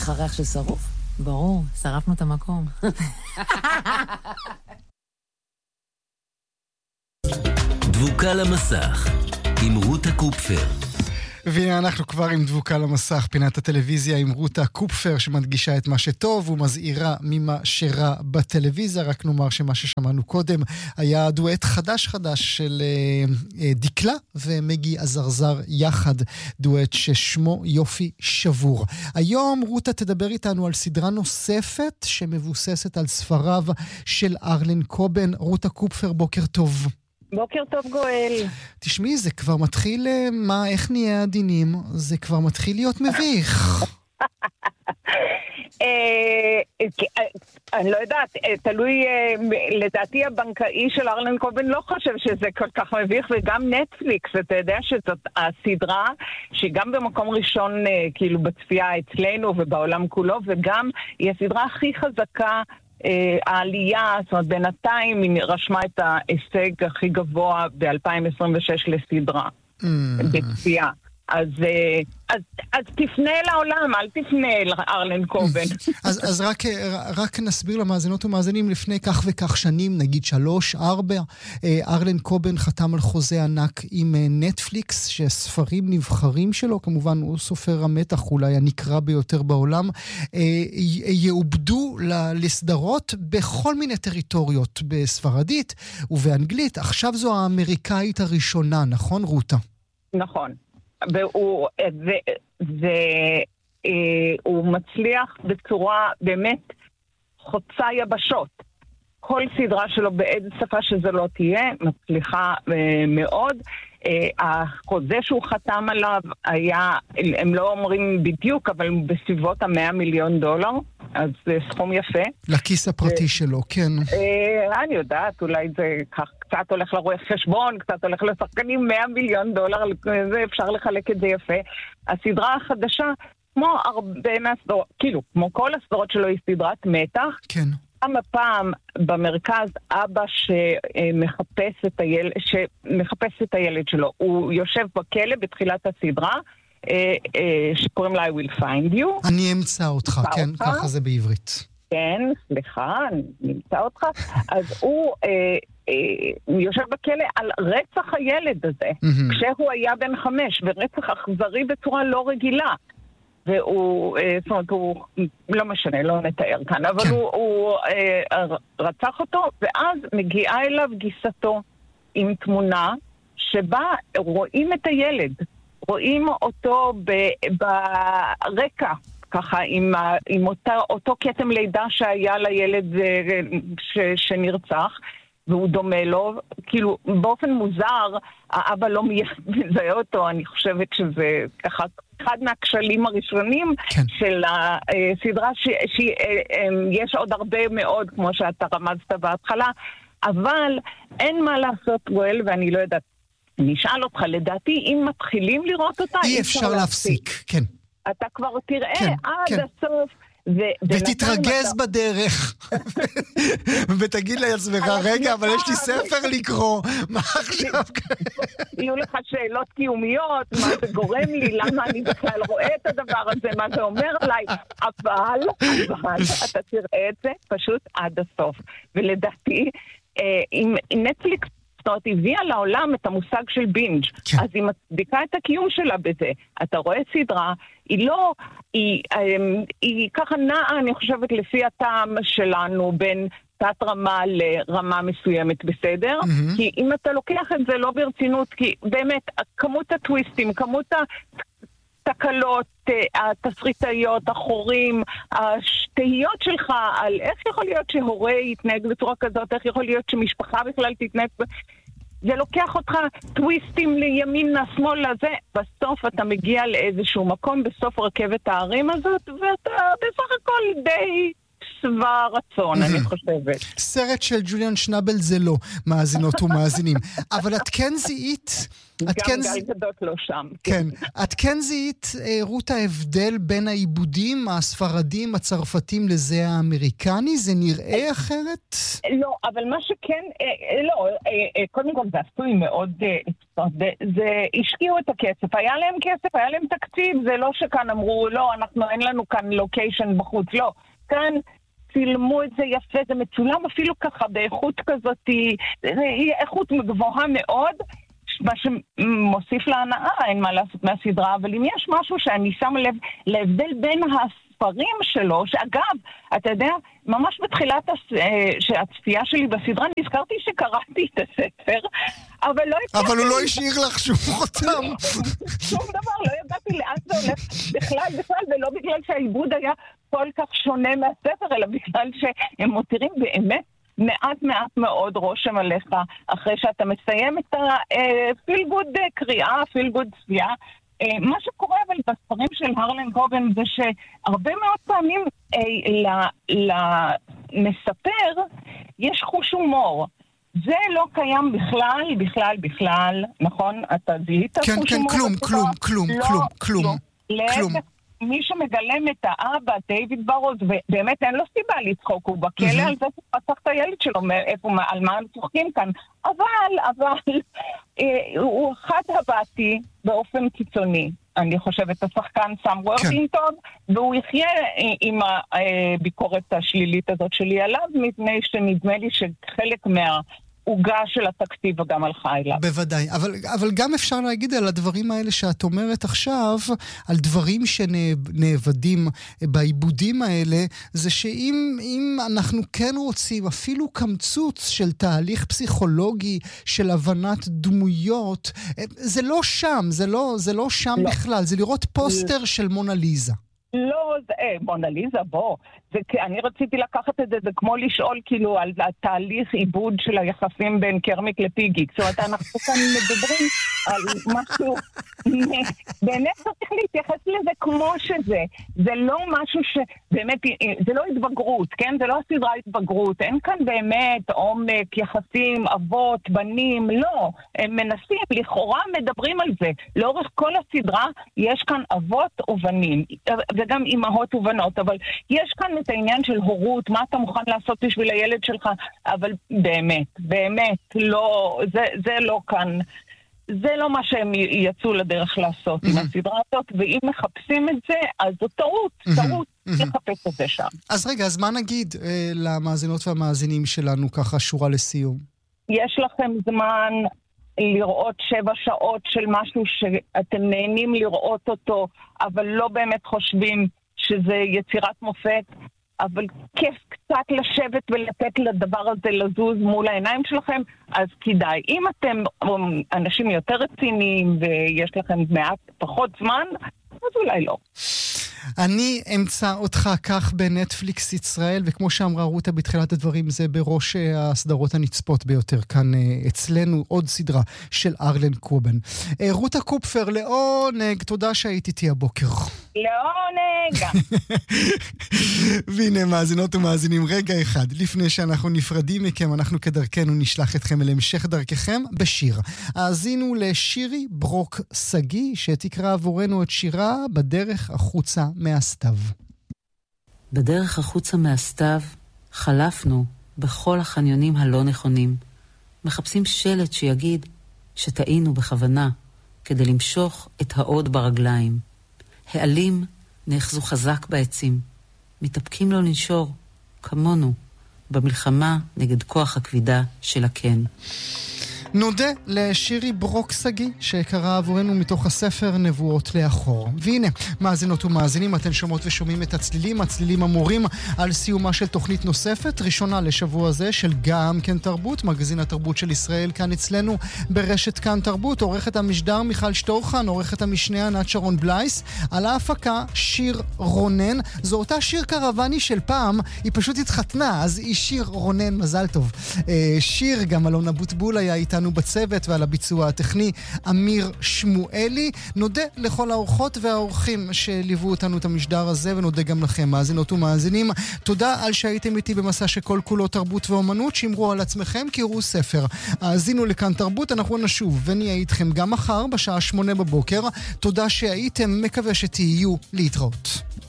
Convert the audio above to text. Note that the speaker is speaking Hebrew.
לך ריח של שרוף? ברור, שרפנו את המקום. דבוקה למסך עם רותה קופפר. והנה אנחנו כבר עם דבוקה למסך, פינת הטלוויזיה עם רותה קופפר שמדגישה את מה שטוב ומזהירה ממה שרע בטלוויזיה. רק נאמר שמה ששמענו קודם היה דואט חדש של דקלה ומגי עזרזר יחד, דואט ששמו יופי שבור. היום רותה תדבר איתנו על סדרה נוספת שמבוססת על ספריו של ארלן קובן. רותה קופפר, בוקר טוב. בוקר טוב גואל. תשמעי, זה כבר מתחיל, איך נהיה עדינים? זה כבר מתחיל להיות מביך. אני לא יודעת, תלוי, לדעתי הבנקאי של ארלן קובן לא חושב שזה כל כך מביך, וגם נטפליקס, אתה יודע שזאת הסדרה שגם במקום ראשון כאילו בצפייה אצלנו ובעולם כולו, וגם היא הסדרה הכי חזקה, העלייה, זאת אומרת בינתיים היא רשמה את ההישג הכי גבוה ב-2026 לסדרה בצפייה. אז תפנה לעולם, אל תפנה לארלן קובן. אז רק נסביר למאזינות ומאזינים, לפני כך וכך שנים, נגיד 3-4, ארלן קובן חתם על חוזה ענק עם נטפליקס, שספרים נבחרים שלו, כמובן הוא סופר המתח אולי הנקרא ביותר בעולם, יעובדו לסדרות בכל מיני טריטוריות, בספרדית ובאנגלית. עכשיו זו האמריקאית הראשונה, נכון רותה? נכון. והוא מצליח בצורה באמת חוצה יבשות. כל סדרה שלו באיזה שפה שזה לא תהיה, מצליחה מאוד. החוזה שהוא חתם עליו היה, הם לא אומרים בדיוק, אבל בסביבות $100 מיליון, אז זה סכום יפה. לכיס הפרטי שלו, כן. אני יודעת, אולי זה כך, קצת הולך לרואה חשבון, קצת הולך לשחקנים, $100 מיליון, זה אפשר לחלק את זה יפה. הסדרה החדשה, כמו הרבה מהסדרות, כאילו, כמו כל הסדרות שלו, היא סדרת מתח. כן. גם הפעם במרכז אבא שמחפש את הילד שלו. הוא יושב בכלא בתחילת הסדרה, שקוראים לה I will find you. אני אמצא אותך, כן, ככה זה בעברית. כן, סליחה, אני אמצא אותך. אז הוא יושב בכלא על רצח הילד הזה, כשהוא היה בן 5, ורצח אכזרי בצורה לא רגילה. והוא, זאת אומרת, הוא לא משנה, לא נתאר כאן, אבל הוא רצח אותו, ואז מגיעה אליו גיסתו עם תמונה שבה רואים את הילד, רואים אותו ברקע, ככה עם אותו כתם לידה שהיה לילד שנרצח, והוא דומה לו, כאילו באופן מוזר, האבא לא מזהה אותו, אני חושבת שזה ככה אחד מהכשלים הראשונים של הסדרה, שיש עוד הרבה מאוד, כמו שאתה רמזת בהתחלה, אבל אין מה לעשות גואל, ואני לא יודעת, אני אשאל אותך, לדעתי, אם מתחילים לראות אותה, אי אפשר להפסיק, כן. אתה כבר תראה עד הסוף, ותתרגז בדרך ותגיד לעצמך, רגע, אבל יש לי ספר לקרוא, מה עכשיו? יהיו לך שאלות קיומיות, מה זה גורם לי, למה אני בכלל רואה את הדבר הזה, מה זה אומר עליי, אבל אתה תראה את זה פשוט עד הסוף. ולדעתי, אם נטפליקס הביאה לעולם את המושג של בינג', אז היא מצדיקה את הקיום שלה בזה. אתה רואה סדרה, היא לא, היא ככה נעה, אני חושבת, לפי הטעם שלנו, בין תת רמה לרמה מסוימת, בסדר? כי אם אתה לוקח את זה לא ברצינות, כי באמת, כמות הטוויסטים, כמות התקלות, התסריטאיות, החורים, השתהיות שלך על איך יכול להיות שהורה יתנהג בצורה כזאת, איך יכול להיות שמשפחה בכלל תתנהג, זה לוקח אותך טוויסטים לימין, לשמאל, לזה, בסוף אתה מגיע לאיזשהו מקום, בסוף רכבת הערים הזאת, ואתה בסך הכל די שבע רצון, אני חושבת. סרט של ג'וליאן שנבל זה לא, מאזינות ומאזינים. אבל את כן זיהית... גם גל גדות לא שם. כן. את כן זיהית, רות, ההבדל בין העיבודים הספרדים, הצרפתים לזה האמריקני? זה נראה אחרת? לא, אבל מה שכן, לא, קודם כל זה עשוי מאוד, זה השקיעו את הכסף, היה להם כסף, היה להם תקציב, זה לא שכאן אמרו, לא, אין לנו כאן לוקיישן בחוץ, לא. כאן צילמו את זה יפה, זה מצולם אפילו ככה באיכות כזאת, איכות גבוהה מאוד, מה שמוסיף להנאה, אין מה לעשות מהסדרה, אבל אם יש משהו שאני שם לב להבדל בין הספרים שלו, שאגב, אתה יודע, ממש בתחילת הצפייה שלי בסדרה, נזכרתי שקראתי את הספר, אבל הוא לא השאיר לך שום חותם. שום דבר, לא ידעתי לאן זה הולך בכלל, ולא בגלל שהעיבוד היה כל כך שונה מהספר, אלא בגלל שהם מותירים באמת מעט מאוד רושם עליך, אחרי שאתה מסיים את הפילגוד קריאה, פילגוד צפייה. מה שקורה אבל בספרים של הרלן קובן זה שהרבה מאוד פעמים למספר יש חוש הומור. זה לא קיים בכלל, נכון? אתה זיהית חוש הומור? כלום. מי שמגלם את האבא, דיוויד ברוז, ובאמת אין לו סיבה לצחוק, הוא בכלא על זה שפצח את הילד שלו, על מה הם צוחקים כאן. אבל, הוא חד הבאתי באופן קיצוני. אני חושבת, השחקן סם וורטינגטון, והוא יחיה עם הביקורת השלילית הזאת שלי עליו, מפני שנדמה לי שחלק עוגה של התקציב וגם הלכה אליו. בוודאי, אבל גם אפשר להגיד על הדברים האלה שאת אומרת עכשיו, על דברים שנאבדים בעיבודים האלה, זה שאם אנחנו כן רוצים אפילו קמצוץ של תהליך פסיכולוגי, של הבנת דמויות, זה לא שם, זה לא שם בכלל, זה לראות פוסטר של מונה ליזה. לא, מונה ליזה, בוא. אני רציתי לקחת את זה, זה כמו לשאול כאילו על התהליך עיבוד של היחסים בין קרמיק לפיגיק. זאת אומרת, אנחנו כאן מדברים על משהו, באמת צריך להתייחס לזה כמו שזה. זה לא משהו שבאמת, זה לא התבגרות, כן? זה לא הסדרה התבגרות. אין כאן באמת עומק, יחסים, אבות, בנים, לא. הם מנסים, לכאורה מדברים על זה. לאורך כל הסדרה יש כאן אבות ובנים, וגם אמהות ובנות, אבל יש כאן את העניין של הורות, מה אתה מוכן לעשות בשביל הילד שלך, אבל באמת, לא, זה לא כאן, זה לא מה שהם יצאו לדרך לעשות עם הסדרה הזאת, ואם מחפשים את זה, אז זו טעות לחפש את זה שם. אז רגע, אז מה נגיד למאזינות והמאזינים שלנו ככה שורה לסיום? יש לכם זמן לראות 7 שעות של משהו שאתם נהנים לראות אותו, אבל לא באמת חושבים שזה יצירת מופת, אבל כיף קצת לשבת ולתת לדבר הזה לזוז מול העיניים שלכם, אז כדאי. אם אתם אנשים יותר רציניים ויש לכם מעט פחות זמן, אז אולי לא. אני אמצא אותך כך בנטפליקס ישראל, וכמו שאמרה רותה בתחילת הדברים, זה בראש הסדרות הנצפות ביותר כאן אצלנו, עוד סדרה של ארלן קובן. רותה קופפר, לעונג, תודה שהיית איתי הבוקר. לעונג. והנה מאזינות ומאזינים, רגע אחד, לפני שאנחנו נפרדים מכם, אנחנו כדרכנו נשלח אתכם אל המשך דרככם בשיר. האזינו לשירי ברוק סגי, שתקרא עבורנו את שירה בדרך החוצה מהסתיו. בדרך החוצה מהסתיו חלפנו בכל החניונים הלא נכונים. מחפשים שלט שיגיד שטעינו בכוונה כדי למשוך את העוד ברגליים. העלים נאחזו חזק בעצים, מתאפקים לו לנשור, כמונו, במלחמה נגד כוח הכבידה של הכן. נודה לשירי ברוק סגי, שקרא עבורנו מתוך הספר נבואות לאחור. והנה, מאזינות ומאזינים, אתן שומעות ושומעים את הצלילים המורים על סיומה של תוכנית נוספת, ראשונה לשבוע זה של גם כן תרבות, מגזין התרבות של ישראל כאן אצלנו ברשת כאן תרבות. עורכת המשדר מיכל שטורחן, עורכת המשנה ענת שרון בלייס, על ההפקה שיר רונן. זו אותה שיר קרוואני של פעם, היא פשוט התחתנה, אז היא שיר רונן, מזל טוב. שיר, גם אלון אבוטבול היה איתה איתנו בצוות, ועל הביצוע הטכני אמיר שמואלי. נודה לכל האורחות והאורחים שליוו אותנו את המשדר הזה, ונודה גם לכם, מאזינות ומאזינים. תודה על שהייתם איתי במסע שכל כולו תרבות ואומנות. שמרו על עצמכם, קראו ספר. האזינו לכאן תרבות, אנחנו נשוב ונהיה איתכם גם מחר בשעה 8 בבוקר. תודה שהייתם, מקווה שתהיו, להתראות.